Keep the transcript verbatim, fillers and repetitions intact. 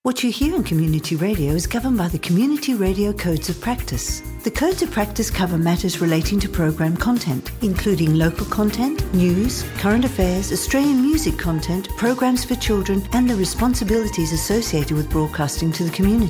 What you hear in community radio is governed by the Community Radio Codes of Practice. The Codes of Practice cover matters relating to program content, including local content, news, current affairs, Australian music content, programs for children, and the responsibilities associated with broadcasting to the community.